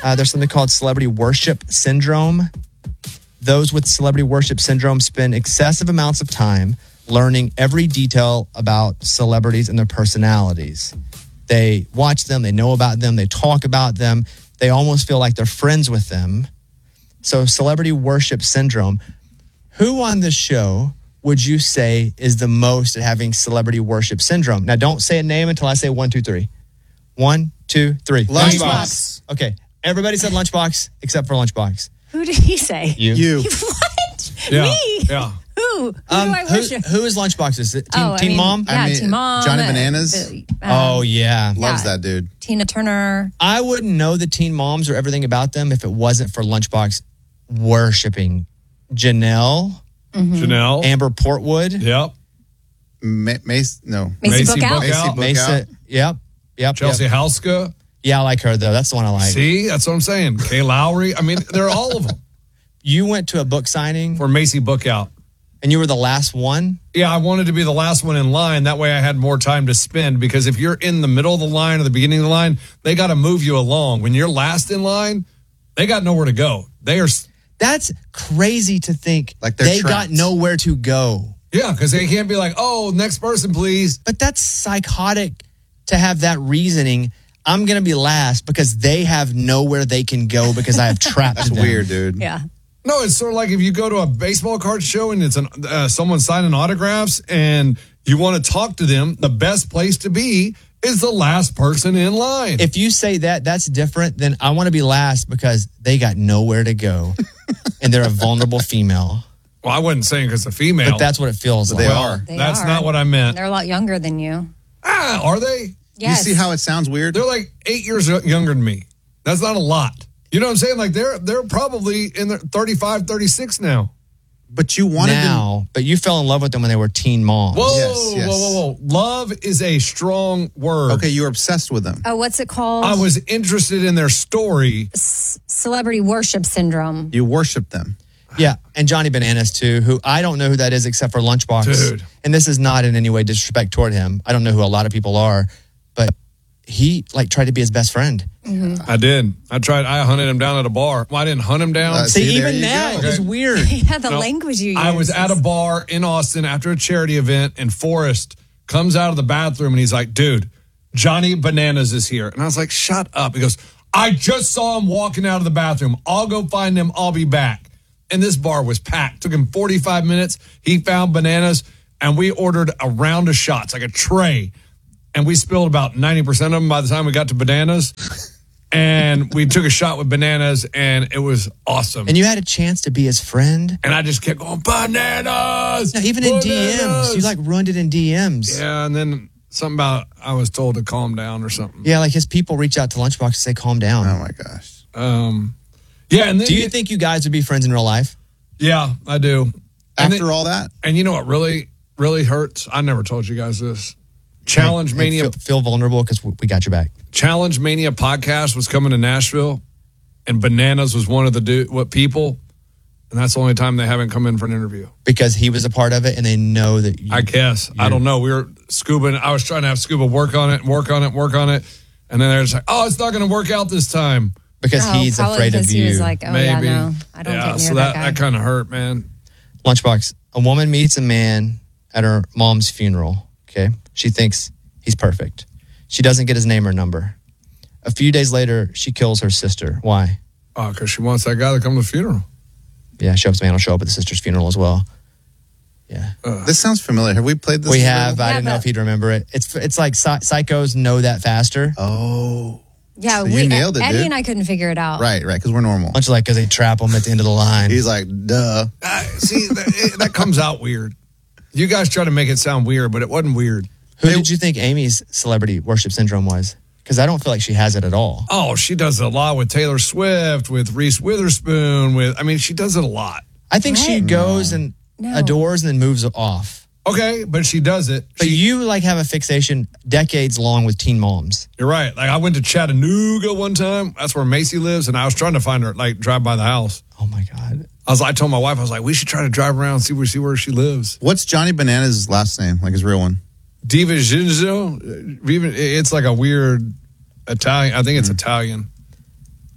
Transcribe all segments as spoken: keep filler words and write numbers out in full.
Uh, there's something called celebrity worship syndrome. Those with celebrity worship syndrome spend excessive amounts of time learning every detail about celebrities and their personalities. They watch them, they know about them, they talk about them, they almost feel like they're friends with them. So celebrity worship syndrome. Who on this show would you say is the most at having celebrity worship syndrome? Now, don't say a name until I say one, two, three. One, two, three. Lunchbox. Okay, everybody said Lunchbox except for Lunchbox. Who did he say? You. You. What? Yeah. Me? Yeah. Who? Who Um, do I who, worship? who is Lunchbox? Is it Teen, oh, I teen mean, Mom? Yeah, I mean, Teen Mom. Johnny uh, Bananas? uh, um, Oh, yeah. Loves Yeah. that dude. Tina Turner. I wouldn't know the Teen Moms or everything about them if it wasn't for Lunchbox worshiping Janelle, Mm-hmm. Janelle. Amber Portwood, Yep. Ma- Mace, no. Macy, Macy Bookout. Bookout. Macy Bookout. Mesa. Yep. Yep. Chelsea Yep. Houska. Yeah, I like her, though. That's the one I like. See, that's what I'm saying. Kay Lowry. I mean, they're all of them. You went to a book signing For Macy Bookout. and you were the last one. Yeah, I wanted to be the last one in line. That way I had more time to spend, because if you're in the middle of the line or the beginning of the line, they got to move you along. When you're last in line, they got nowhere to go. They are, That's crazy to think Like they're they got trapped. nowhere to go. yeah, because they can't be like, oh, next person, please. But that's psychotic to have that reasoning. I'm going to be last because they have nowhere they can go because I have trapped That's them. weird, dude. Yeah. No, it's sort of like if you go to a baseball card show and it's an, uh, someone signing autographs and you want to talk to them, the best place to be is the last person in line. If you say that, that's different than I want to be last because they got nowhere to go and they're a vulnerable female. well, I wasn't saying because a female. But that's what it feels But like. they Well, are. They that's are. not what I meant. They're a lot younger than you. Ah, are they? Yes. You see how it sounds weird? They're like eight years younger than me. That's not a lot. You know what I'm saying? Like they're they're probably in their thirty-five, thirty-six now. But you wanted them. now, but you fell in love with them when they were teen moms. Whoa, Yes, yes. whoa, whoa, whoa. Love is a strong word. Okay, you were obsessed with them. Oh, what's it called? I was interested in their story. Celebrity worship syndrome. You worshiped them. Yeah, and Johnny Bananas too, who I don't know who that is except for Lunchbox. Dude. And this is not in any way disrespect toward him. I don't know who a lot of people are, but he like tried to be his best friend. I did. I tried. I hunted him down at a bar. Well, I didn't hunt him down. Uh, See, See, there even you that go. is Okay. weird. Yeah, the No, language you use. I was at a is- bar in Austin after a charity event, and Forrest comes out of the bathroom and he's like, dude, Johnny Bananas is here. And I was like, shut up. He goes, I just saw him walking out of the bathroom. I'll go find him. I'll be back. And this bar was packed. Took him forty-five minutes. He found Bananas, and we ordered a round of shots, like a tray. And we spilled about ninety percent of them by the time we got to Bananas. And we took a shot with Bananas, and it was awesome. And you had a chance to be his friend. And I just kept going, Bananas! No, even in D Ms. Bananas!" You like ruined it in D Ms. Yeah, and then something about I was told to calm down or something. Yeah, like his people reach out to Lunchbox and say, calm down. Oh my gosh. Um, yeah, and then Do you think you guys would be friends in real life? Yeah, I do. And After then- all that, and you know what really, really hurts? I never told you guys this. Challenge Hey, Mania, Feel, feel vulnerable because we got your back. Challenge Mania podcast was coming to Nashville, and Bananas was one of the do, what people, and that's the only time they haven't come in for an interview. Because he was a part of it and they know that you. I guess. I don't know. We were Scuba. I was trying to have Scuba work on it, work on it, work on it. And then they're just like, oh, it's not going to work out this time. because Oh, he's probably afraid because of he you. was like, oh, Maybe. yeah, no, I don't yeah, get near so that, that, guy. that kind of hurt, man. Lunchbox, a woman meets a man at her mom's funeral. Okay. She thinks he's perfect. She doesn't get his name or number. A few days later, she kills her sister. Why? Oh, because she wants that guy to come to the funeral. Yeah, she hopes the man will show up at the sister's funeral as well. Yeah. this sounds familiar. Have we played this? We before? have. I Yeah, didn't know but- if he'd remember it. It's it's like psy- psychos know that faster. Oh, yeah, So you we, nailed it, Eddie dude. and I couldn't figure it out. right, right. Because we're normal. Much like because they trap them at the end of the line. He's like, duh. Uh, see, that, it, that comes out weird. You guys try to make it sound weird, but it wasn't weird. Who did you think Amy's celebrity worship syndrome was? Because I don't feel like she has it at all. Oh, she does it a lot with Taylor Swift, with Reese Witherspoon, with, I mean, she does it a lot. I think she What? goes and No. adores and then moves off. Okay, but she does it. But She- you like have a fixation decades long with teen moms. You're right. Like I went to Chattanooga one time. That's where Macy lives, and I was trying to find her, like drive by the house. Oh my God. I was, I told my wife, I was like, we should try to drive around, see where, see where she lives. What's Johnny Bananas' last name? Like his real one? Diva Ginzo, even it's like a weird Italian. I think it's Italian.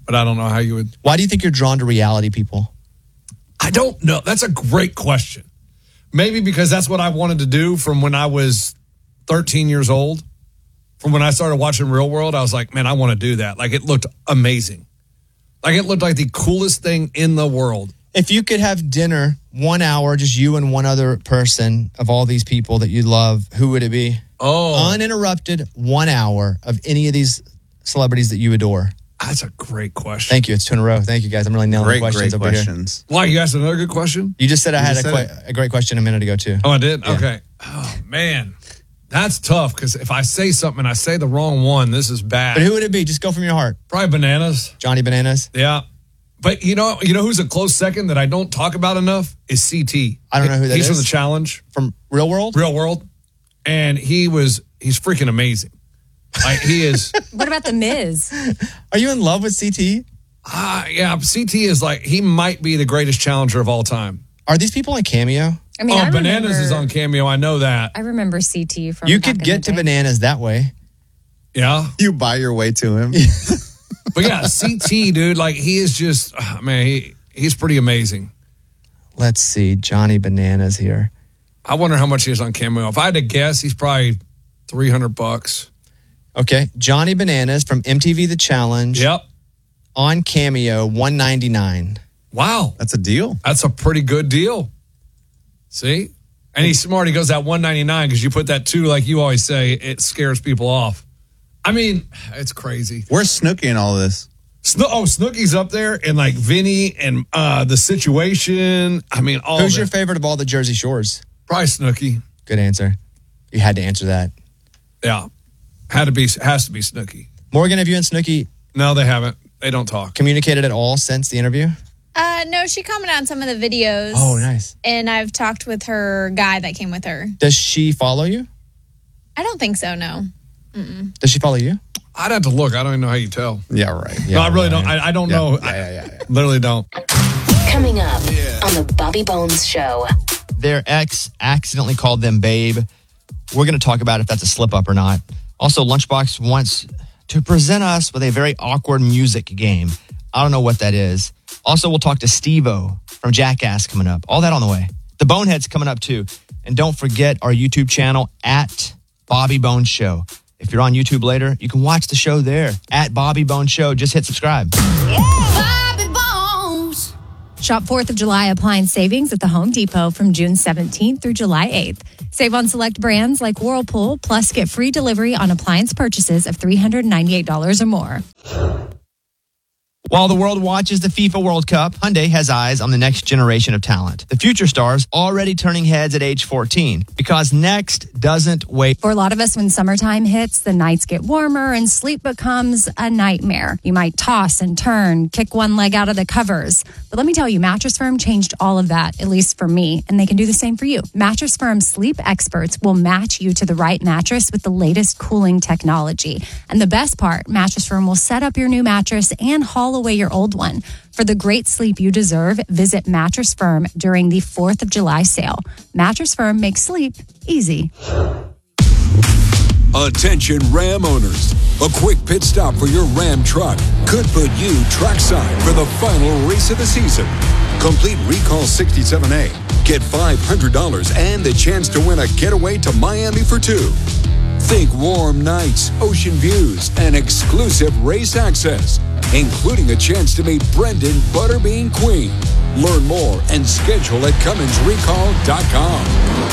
but I don't know how you would. Why do you think you're drawn to reality people? I don't know. That's a great question. Maybe because that's what I wanted to do from when I was thirteen years old. From when I started watching Real World, I was like, man, I want to do that. Like, it looked amazing. Like, it looked like the coolest thing in the world. If you could have dinner one hour, just you and one other person of all these people that you love, who would it be? Oh. Uninterrupted one hour of any of these celebrities that you adore. That's a great question. Thank you. It's two in a row. Thank you, guys. I'm really nailing Great, the questions great over questions. Why, you asked another good question? here. You just said I You had just a, said que- a great question a minute ago, too. Oh, I did? Yeah. Okay. Oh, man. That's tough because if I say something and I say the wrong one, this is bad. But who would it be? Just go from your heart. Probably Bananas. Johnny Bananas? Yeah. But you know, you know who's a close second that I don't talk about enough is C T. I don't know who that He's is. from The Challenge, From Real World? Real World, and he was he's freaking amazing. Like, he is. What about the Miz? Are you in love with C T? Ah, yeah. C T is like he might be the greatest challenger of all time. Are these people on Cameo? I mean, oh, I Bananas remember, is on Cameo. I know that. I remember C T from. You back could in get the to day. Bananas that way. Yeah, You buy your way to him. but yeah, C T, dude. Like, he is just oh, man. He he's pretty amazing. Let's see. Johnny Bananas here. I wonder how much he is on Cameo. If I had to guess, he's probably three hundred bucks. Okay. Johnny Bananas from M T V The Challenge. Yep. On Cameo, one ninety-nine. Wow. That's a deal. That's a pretty good deal. See? And he's smart. He goes at one ninety-nine because you put that two, like you always say, it scares people off. I mean, it's crazy. Where's Snooki in all this? Sno- oh, Snooki's up there, and like Vinny and uh, The Situation. I mean, all Who's of your it. favorite of all the Jersey Shores? Probably Snooki. Good answer. You had to answer that. Yeah. Had to be, has to be Snooki. Morgan, have you and Snooki No, they haven't. They don't talk. communicated at all since the interview? Uh, no, she commented on some of the videos. Oh, nice. And I've talked with her guy that came with her. Does she follow you? I don't think so, no. Does she follow you? I'd have to look. I don't even know how you tell. Yeah, right. Yeah, no, I really right. don't. I, I don't Yeah. know. Yeah, I yeah, yeah, yeah. literally don't. Coming up on the Bobby Bones Show. Their ex accidentally called them babe. We're going to talk about if that's a slip up or not. Also, Lunchbox wants to present us with a very awkward music game. I don't know what that is. Also, we'll talk to Steve-O from Jackass coming up. All that on the way. The Bonehead's coming up too. And don't forget our YouTube channel at Bobby Bones Show. If you're on YouTube later, you can watch the show there at Bobby Bones Show. Just hit subscribe. Bobby Bones. Shop fourth of July appliance savings at the Home Depot from June seventeenth through July eighth. Save on select brands like Whirlpool, plus get free delivery on appliance purchases of three hundred ninety-eight dollars or more. While the world watches the FIFA World Cup, Hyundai has eyes on the next generation of talent. The future stars already turning heads at age fourteen because next doesn't wait. For a lot of us, when summertime hits, the nights get warmer and sleep becomes a nightmare. You might toss and turn, kick one leg out of the covers. But let me tell you, Mattress Firm changed all of that, at least for me, and they can do the same for you. Mattress Firm's sleep experts will match you to the right mattress with the latest cooling technology. And the best part, Mattress Firm will set up your new mattress and haul away your old one. For the great sleep you deserve, visit Mattress Firm during the fourth of July sale. Mattress Firm makes sleep easy. Attention Ram owners. A quick pit stop for your Ram truck could put you trackside for the final race of the season. Complete Recall sixty-seven A. Get five hundred dollars and the chance to win a getaway to Miami for two. Think warm nights, ocean views, and exclusive race access, including a chance to meet Brendan Butterbean Queen. Learn more and schedule at Cummins Recall dot com.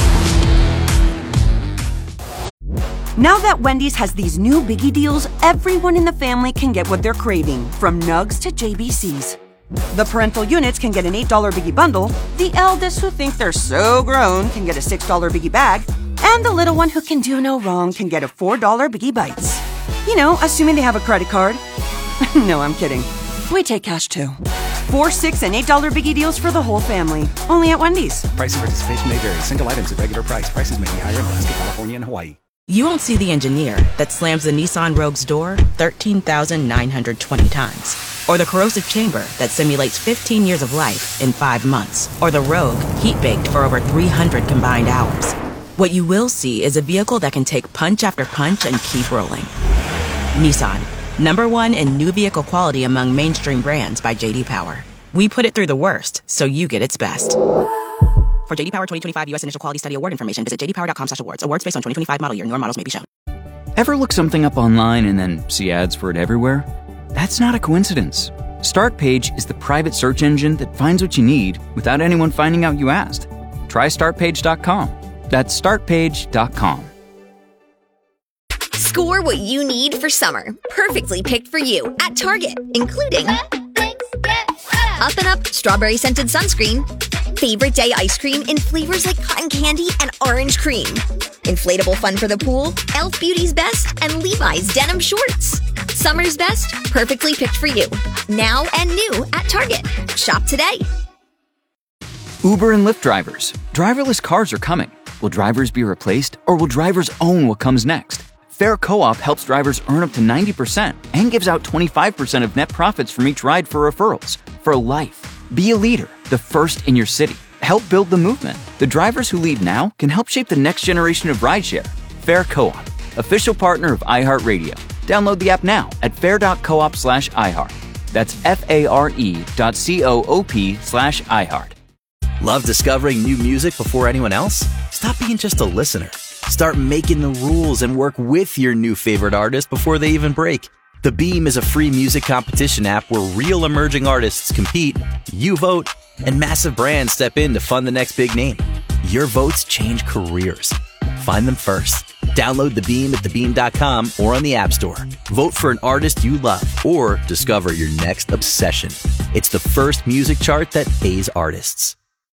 Now that Wendy's has these new biggie deals, everyone in the family can get what they're craving, from Nugs to J B Cs. The parental units can get an eight dollar biggie bundle, the eldest who think they're so grown can get a six dollar biggie bag, and the little one who can do no wrong can get a four dollar biggie bites. You know, assuming they have a credit card. No, I'm kidding. We take cash too. Four, six, and eight dollar biggie deals for the whole family. Only at Wendy's. Price and participation may vary. Single items at regular price. Prices may be higher in Alaska, California, and Hawaii. You won't see the engineer that slams the Nissan Rogue's door thirteen thousand nine hundred twenty times. Or the corrosive chamber that simulates fifteen years of life in five months. Or the Rogue heat-baked for over three hundred combined hours. What you will see is a vehicle that can take punch after punch and keep rolling. Nissan, Number one in new vehicle quality among mainstream brands by J D Power. We put it through the worst, so you get its best. For J D Power twenty twenty-five U S Initial Quality Study Award information, visit j d power dot com slash awards. Awards based on twenty twenty-five model year. Newer models may be shown. Ever look something up online and then see ads for it everywhere? That's not a coincidence. StartPage is the private search engine that finds what you need without anyone finding out you asked. Try start page dot com. That's start page dot com. Score what you need for summer. Perfectly picked for you at Target, including Up and Up Strawberry Scented Sunscreen, Favorite Day Ice Cream in flavors like cotton candy and orange cream, Inflatable Fun for the Pool, e l f Beauty's Best, and Levi's Denim Shorts. Summer's best, perfectly picked for you. Now and new at Target. Shop today. Uber and Lyft drivers. Driverless cars are coming. Will drivers be replaced, or will drivers own what comes next? Fair Co-op helps drivers earn up to ninety percent and gives out twenty-five percent of net profits from each ride for referrals. For life. Be a leader, the first in your city. Help build the movement. The drivers who lead now can help shape the next generation of rideshare. Fair Co-op, official partner of iHeartRadio. Download the app now at fair.coop slash iHeart. That's F-A-R-E dot C-O-O-P slash iHeart. Love discovering new music before anyone else? Stop being just a listener. Start making the rules and work with your new favorite artist before they even break. The Beam is a free music competition app where real emerging artists compete, you vote, and massive brands step in to fund the next big name. Your votes change careers. Find them first. Download The Beam at the beam dot com or on the App Store. Vote for an artist you love or discover your next obsession. It's the first music chart that pays artists.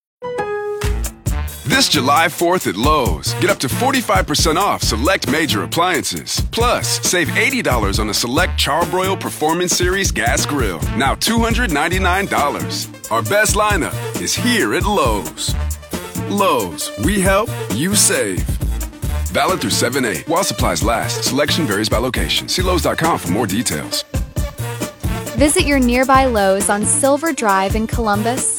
This July fourth at Lowe's, get up to forty-five percent off select major appliances. Plus, save eighty dollars on a select Charbroil Performance Series gas grill, now two hundred ninety-nine dollars. Our best lineup is here at Lowe's. Lowe's, we help, you save. Valid through seven eight. While supplies last, selection varies by location. See Lowe's dot com for more details. Visit your nearby Lowe's on Silver Drive in Columbus.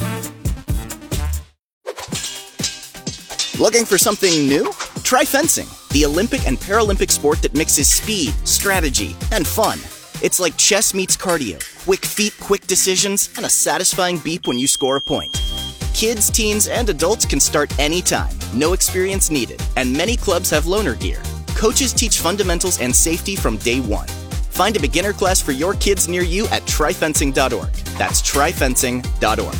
Looking for something new? Try fencing, the Olympic and Paralympic sport that mixes speed, strategy, and fun. It's like chess meets cardio, quick feet, quick decisions, and a satisfying beep when you score a point. Kids, teens, and adults can start anytime, no experience needed, and many clubs have loaner gear. Coaches teach fundamentals and safety from day one. Find a beginner class for your kids near you at try fencing dot org. That's try fencing dot org.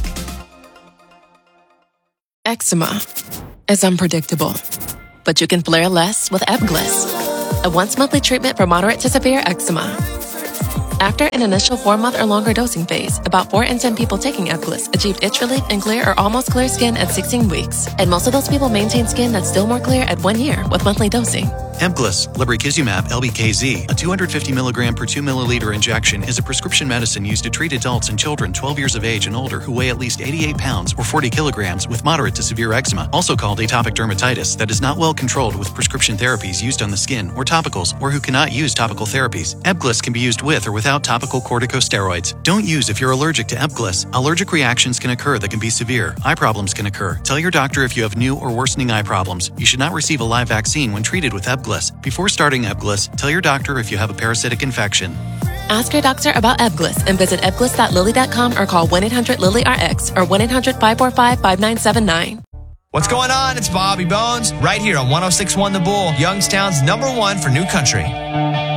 Eczema is unpredictable, but you can flare less with Ebglyss, a once-monthly treatment for moderate to severe eczema. After an initial four-month or longer dosing phase, about four in ten people taking Ebglyss achieved itch relief and clear or almost clear skin at sixteen weeks, and most of those people maintain skin that's still more clear at one year with monthly dosing. Ebglyss, lebrikizumab L B K Z, a two hundred fifty milligram per two milliliter injection, is a prescription medicine used to treat adults and children twelve years of age and older who weigh at least eighty-eight pounds or forty kilograms with moderate to severe eczema, also called atopic dermatitis, that is not well controlled with prescription therapies used on the skin or topicals, or who cannot use topical therapies. Ebglyss can be used with or without topical corticosteroids. Don't use if you're allergic to Ebglyss. Allergic reactions can occur that can be severe. Eye problems can occur. Tell your doctor if you have new or worsening eye problems. You should not receive a live vaccine when treated with Ebglyss. Before starting Ebglyss, tell your doctor if you have a parasitic infection. Ask your doctor about Ebglyss and visit ebglyss dot lilly dot com or call one eight hundred lilly R X or one eight hundred five four five five nine seven nine. What's going on? It's Bobby Bones right here on one oh six point one The Bull, Youngstown's number one for new country.